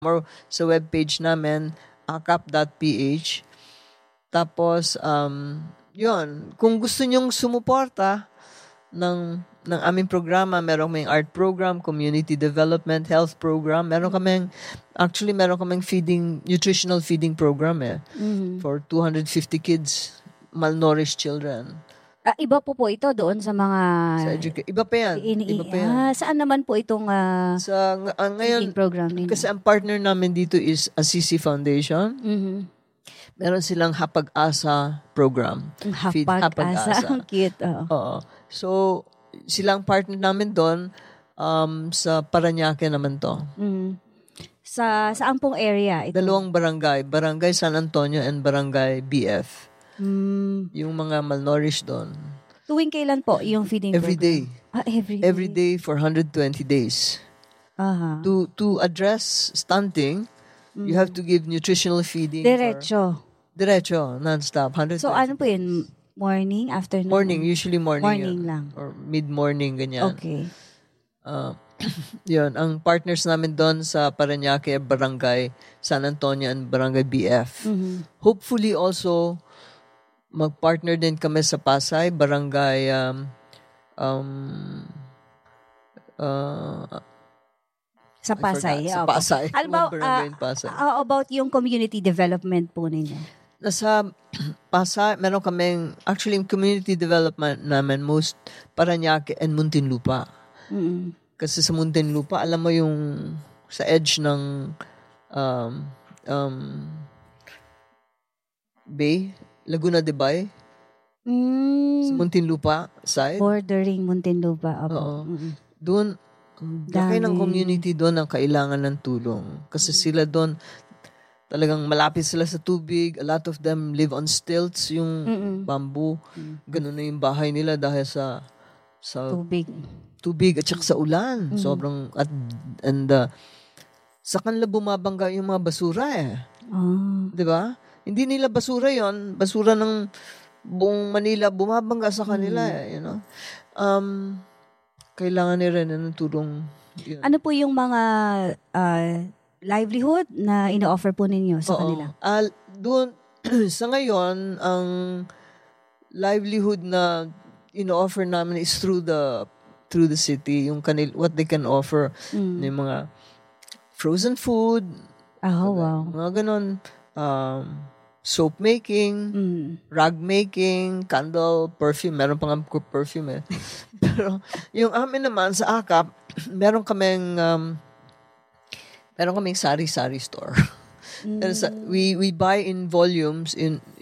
or sa webpage namin, akap.ph. Tapos, yun, kung gusto nyong sumuporta ng aming programa, meron kaming art program, community development, health program, meron kaming nutritional feeding program for 250 kids, malnourished children. Iba po ito doon sa mga... Iba pa yan. Saan naman po itong ngayon, feeding program ninyo? Kasi ang partner namin dito is Assisi Foundation. Meron silang Hapag-asa program. Hapag-asa. Ang cute. Oo. So, silang partner namin doon sa Parañaque naman to. Saan pong area ito? 2 barangay. Barangay San Antonio and Barangay BF. Yung mga malnourished doon. Tuwing kailan po yung feeding every program? Day. Every day for 120 days. To address stunting, you have to give nutritional feeding. Diretso, non-stop. 120 So ano po yun? Morning, afternoon? Morning, usually morning. Morning lang. Or mid-morning, ganyan. Okay. Yun, ang partners namin doon sa Parañaque, Barangay San Antonio and Barangay BF. Hopefully also, mag-partner din kami sa Pasay, Barangay sa Pasay. Sa Pasay. How about yung community development po ninyo? Nasa Pasay, meron kaming, actually, yung community development namin, most Parañaque and Muntinlupa. Kasi sa Muntinlupa, alam mo yung sa edge ng Bay, Laguna de Bay, sa Muntinlupa side. Bordering Muntinlupa. Oo. Doon, laki ng community doon ang kailangan ng tulong. Kasi sila doon, talagang malapit sila sa tubig. A lot of them live on stilts, yung bamboo. Ganun na yung bahay nila dahil sa tubig at saka sa ulan. Sobrang, sa kanila bumabangga yung mga basura Di ba? Hindi nila basura yon, basura ng buong Manila bumabangga sa kanila kailangan nila ng tulong. Yun. Ano po yung mga livelihood na ino-offer po ninyo sa kanila? Doon sa ngayon, ang livelihood na ino-offer namin is through the city, yung what they can offer, yung mga frozen food, wow. mga ganon, soap making, rag making, candle, perfume. Meron pa nga perfume Pero yung amin naman sa AKAP, meron kaming sari-sari store. We buy in volumes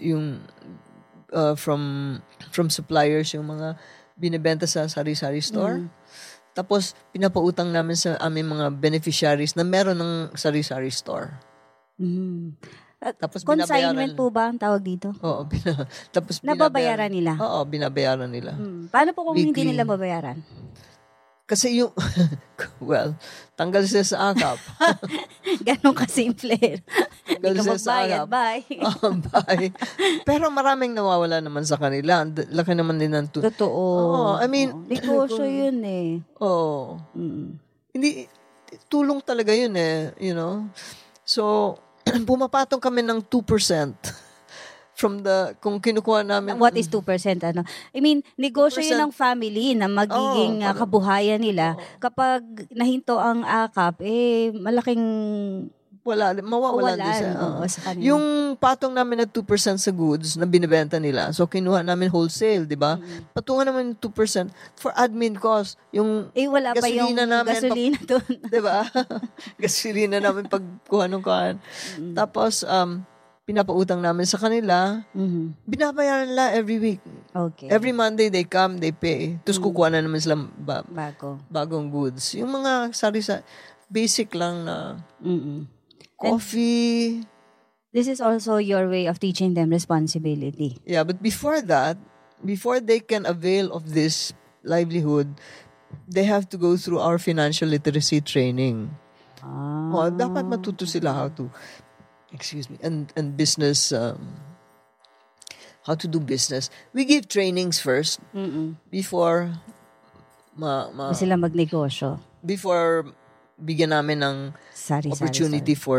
from suppliers yung mga binebenta sa sari-sari store. Tapos pinapautang namin sa aming mga beneficiaries na meron ng sari-sari store. Tapos consignment po ba ang tawag dito? Oo. Tapos nababayaran nila? Oo, binabayaran nila. Paano po kung hindi nila babayaran? Kasi yung, tanggal sila sa AKAP. Ganon kasimple. Hindi ka magbayad, bye. Bye. Pero maraming nawawala naman sa kanila. Laki naman din ng Totoo. I mean, negosyo yun Oo. Hindi, tulong talaga yun So, pumapatong kami ng 2% from kung kinukuha namin. What is 2%? I mean, negosyo 2%. Yun ng family na magiging kabuhayan nila. Kapag nahinto ang AKAP, malaking mawawalan din sa kanila. Yung patong namin na 2% sa goods na binibenta nila, so kinuha namin wholesale, di ba? Patungan naman 2% for admin cost. Yung wala pa yung gasolina doon. Di ba? Gasolina namin pagkuha ng kuhaan. Tapos, pinapautang namin sa kanila. Binabayaran nila every week. Okay. Every Monday, they come, they pay. Tapos kukuha na naman sila bagong goods. Yung mga basic lang na coffee. This is also your way of teaching them responsibility. Yeah, but before that, before they can avail of this livelihood, they have to go through our financial literacy training. Dapat matuto sila how to, and business, how to do business. We give trainings first before sila magnegosyo. Before bigyan namin ng Sari-sari opportunity store. for